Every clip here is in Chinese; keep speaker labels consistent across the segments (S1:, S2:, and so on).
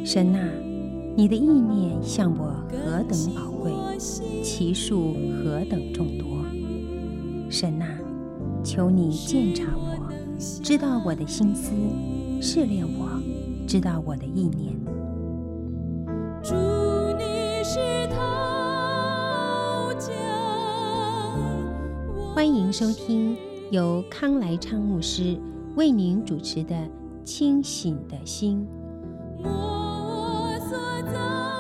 S1: 神啊，你的意念向我何等宝贵，其数何等众多。神啊，求你鉴察我，知道我的心思，试炼我，知道我的意念。
S2: 主，你是陶匠，
S1: 欢迎收听由康来昌牧师为您主持的《清醒的心》。
S2: 我所造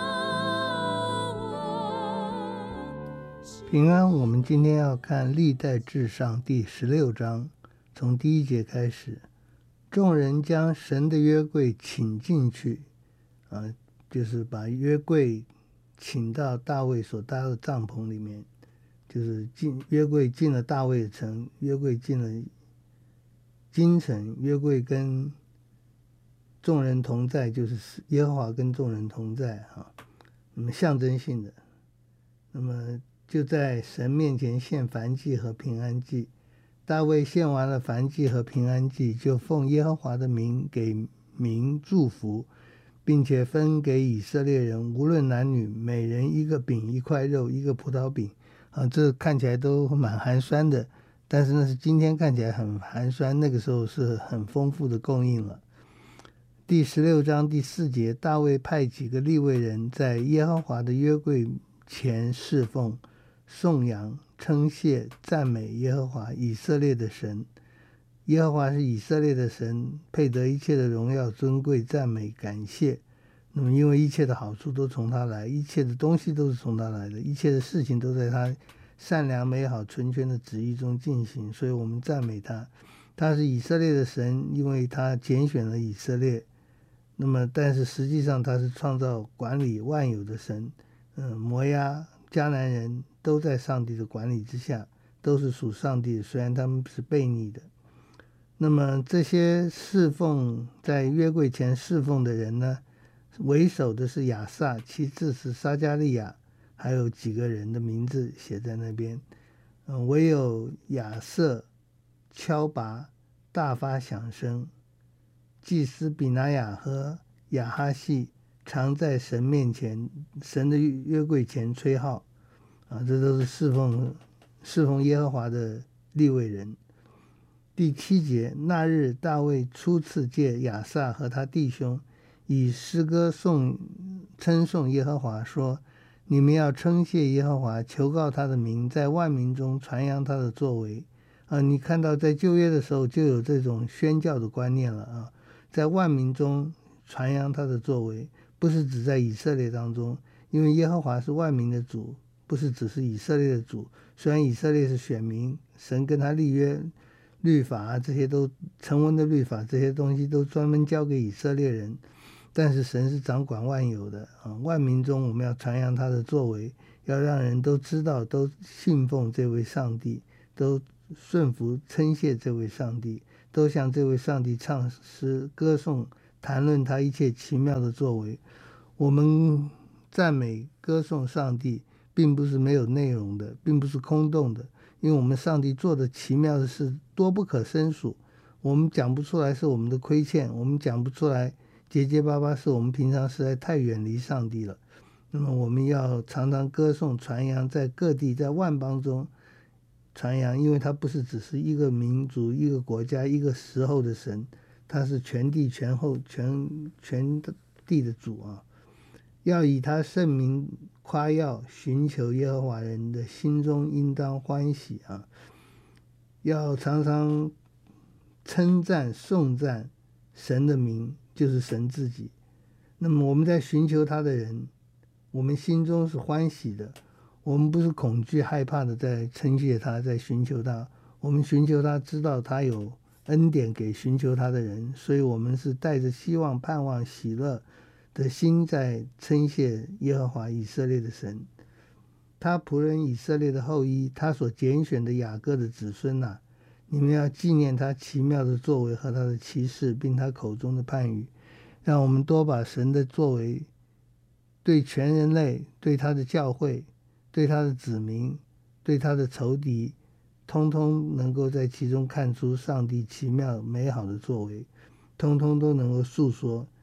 S3: 平安，我们今天要看历代志上第16章，从第1节开始。众人将神的约柜请进去，就是把约柜请到大卫所搭的帐篷里面，就是约柜进了大卫城，约柜进了京城，约柜跟众人同在，就是耶和华跟众人同在那么象征性的，那么就在神面前献燔祭和平安祭。大卫献完了燔祭和平安祭，就奉耶和华的名给民祝福，并且分给以色列人无论男女，每人一个饼，一块肉，一个葡萄饼这看起来都蛮寒酸的，但是那是今天看起来很寒酸，那个时候是很丰富的供应了。第16章第4节，大卫派几个利未人在耶和华的约柜前侍奉、颂扬、称谢、赞美耶和华以色列的神。耶和华是以色列的神，配得一切的荣耀、尊贵、赞美、感谢。那么因为一切的好处都从他来，一切的东西都是从他来的，一切的事情都在他善良、美好、纯全的旨意中进行，所以我们赞美他。他是以色列的神，因为他拣选了以色列。那么但是实际上他是创造管理万有的神。摩押、迦南人都在上帝的管理之下，都是属上帝的，虽然他们是悖逆的。那么这些侍奉在约柜前侍奉的人呢，为首的是亚萨，其次是撒迦利亚，还有几个人的名字写在那边。唯有亚瑟敲拔，大发响声。祭司比拿雅和亚哈细常在神面前，神的约柜前吹号这都是侍奉耶和华的利未人。第7节，那日大卫初次借亚萨和他弟兄以诗歌称颂耶和华，说：你们要称谢耶和华，求告他的名，在万民中传扬他的作为你看到在旧约的时候就有这种宣教的观念了在万民中传扬他的作为，不是只在以色列当中，因为耶和华是万民的主，不是只是以色列的主。虽然以色列是选民，神跟他立约、律法这些都成文的律法，这些东西都专门交给以色列人，但是神是掌管万有的万民中我们要传扬他的作为，要让人都知道，都信奉这位上帝，都顺服称谢这位上帝，都向这位上帝唱诗歌颂，谈论他一切奇妙的作为。我们赞美歌颂上帝并不是没有内容的，并不是空洞的，因为我们上帝做的奇妙的事多不可胜数，我们讲不出来是我们的亏欠，我们讲不出来结结巴巴，是我们平常实在太远离上帝了。那么我们要常常歌颂传扬，在各地在万邦中传扬，因为他不是只是一个民族、一个国家、一个时候的神，他是全地全地的主要以他圣名夸耀，寻求耶和华人的心中应当欢喜要常常称赞颂赞神的名，就是神自己。那么我们在寻求他的人，我们心中是欢喜的，我们不是恐惧害怕的在称谢他，在寻求他。我们寻求他，知道他有恩典给寻求他的人，所以我们是带着希望、盼望、喜乐的心在称谢耶和华以色列的神。他仆人以色列的后裔，他所拣选的雅各的子孙你们要纪念他奇妙的作为和他的奇事，并他口中的判语。让我们多把神的作为对全人类，对他的教会，对他的子民，对他的仇敌，通通能够在其中看出上帝奇妙美好的作为，通通都能够诉说。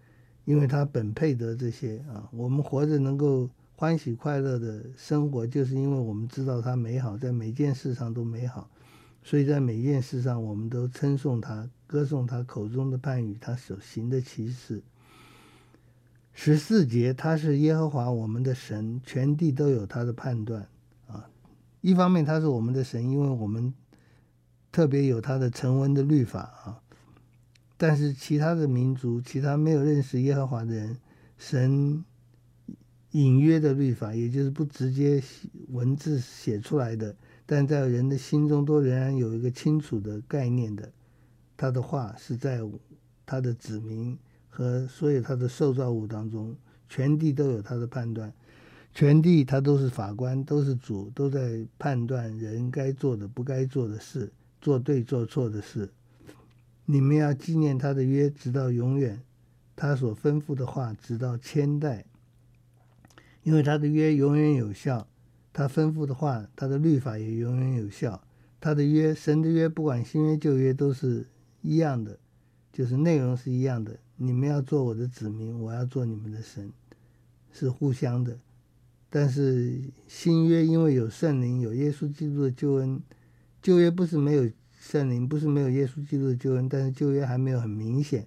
S3: 因为他本配得这些啊。我们活着能够欢喜快乐的生活，就是因为我们知道他美好，在每件事上都美好，所以在每件事上我们都称颂他，歌颂他口中的判语，他所行的奇事。14节，他是耶和华我们的神，全地都有他的判断啊。一方面他是我们的神，因为我们特别有他的成文的律法啊。但是其他的民族，其他没有认识耶和华的人，神隐约的律法，也就是不直接文字写出来的，但在人的心中都仍然有一个清楚的概念的，他的话是在他的子民和所有他的受造物当中，全地都有他的判断，全地他都是法官，都是主，都在判断人该做的不该做的事，做对做错的事。你们要纪念他的约直到永远，他所吩咐的话直到千代，因为他的约永远有效，他吩咐的话，他的律法也永远有效。他的约，神的约，不管新约旧约都是一样的，就是内容是一样的。你们要做我的子民，我要做你们的神，是互相的。但是新约因为有圣灵，有耶稣基督的救恩，旧约不是没有圣灵，不是没有耶稣基督的救恩，但是旧约还没有很明显。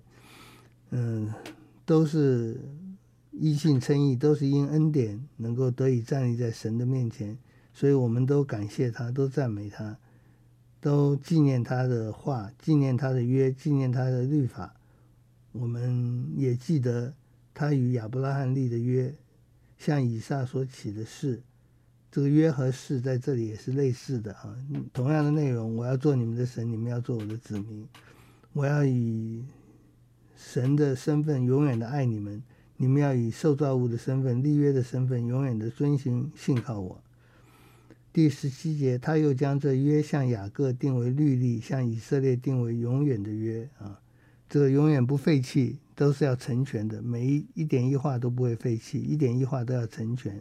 S3: 都是因信称义，都是因恩典能够得以站立在神的面前，所以我们都感谢他，都赞美他，都纪念他的话，纪念他的约，纪念他的律法。我们也记得他与亚伯拉罕立的约，向以撒所起的誓。这个约和誓在这里也是类似的啊，同样的内容，我要做你们的神，你们要做我的子民，我要以神的身份永远的爱你们，你们要以受造物的身份、立约的身份永远的遵行信靠我。第17节，他又将这约向雅各定为律例，向以色列定为永远的约啊，这个永远不废弃，都是要成全的，每一点一画都不会废弃，一点一画都要成全。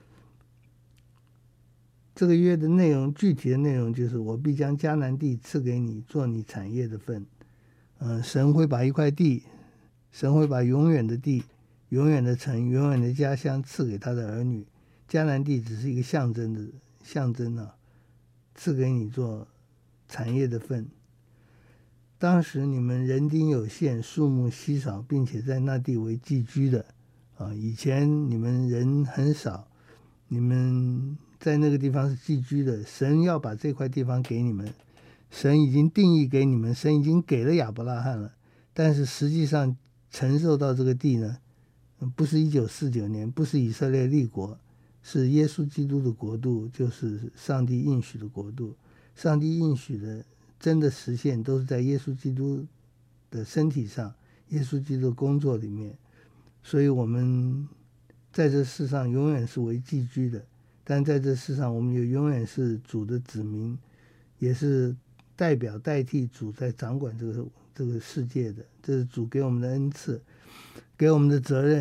S3: 这个约的内容，具体的内容就是我必将迦南地赐给你，做你产业的份。神会把一块地，神会把永远的地、永远的城、永远的家乡赐给他的儿女。迦南地只是一个象征啊，赐给你做产业的份。当时你们人丁有限，数目稀少，并且在那地为寄居的啊。以前你们人很少，你们在那个地方是寄居的，神要把这块地方给你们，神已经定义给你们，神已经给了亚伯拉罕了，但是实际上承受到这个地呢，不是1949年，不是以色列立国，是耶稣基督的国度，就是上帝应许的国度。上帝应许的真的实现都是在耶稣基督的身体上，耶稣基督的工作里面。所以我们在这世上永远是为寄居的，但在这世上我们也永远是主的子民，也是代替主在掌管这个世界的，这是主给我们的恩赐，给我们的责任。